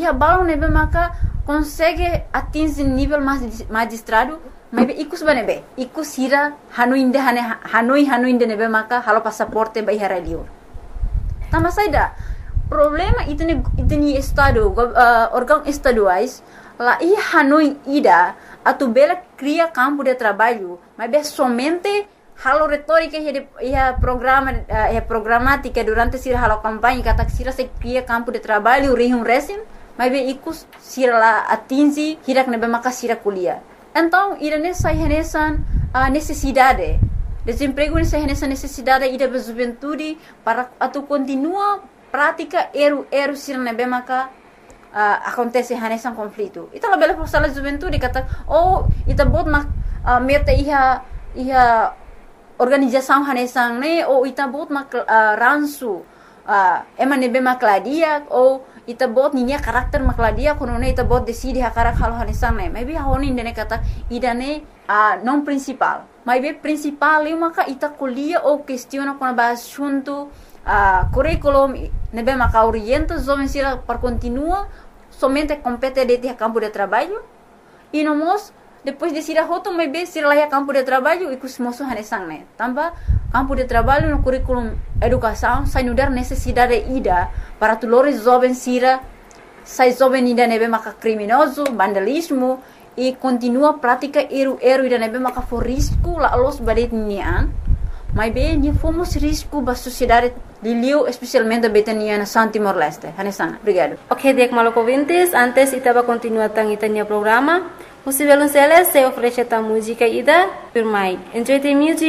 iha balão nebe maka consegue atingir nível magistrado, mas ikus banebe, ikus hira hanoi nebe maka halo passaporte ba iha radio. Tambah saida problema itni estado órgão estaduais lá e Hanoi ida a bela cria campo de trabalho, mas é somente halo retórica e programática durante sira halo campanha kata sira se cria campo de trabalho rihum resim, mas é ikus sira lá atingi hirak nebe maka sira kuliah. Então ida nessa necessidade desemprego nessa necessidade ida da juventude para atu continua prática eru sira nebe maka acontece nesse conflito. Ita labela por sala juventude kata ita bot meta iha organização hanesang ne ou ita bot ransu nebe makladia ou ita bot ninya karakter makladia kono ne ita bot decide hakarak halo hanesang ne maybe honi ne kata ida ne non principal maybe principal eu maka ita kuliah ou questiona com ba assunto curriculum nebe maka orienta jovens sira para continua somente compete de campo de trabalho e nomos depois de sira hoto maybe sira lá campo de trabalho e kusmoso hanesang ne tambah campo de trabalho no curriculum educação sai nudar necessidade ida para tulores jovens sira sai jovem ida nebe maka criminoso vandalismo e continua prática eru ida nebe maka for risco la los badet nian mas bem ni fomos risco ba sociedade de Liu, especialmente a Betania na San Timor-Leste. Hanesang, obrigado. Ok, Diek Maloko Vintes, antes itaba continuar tang itania programa. Você violonceles se oferece a música ida, firmai. Enjoy the music.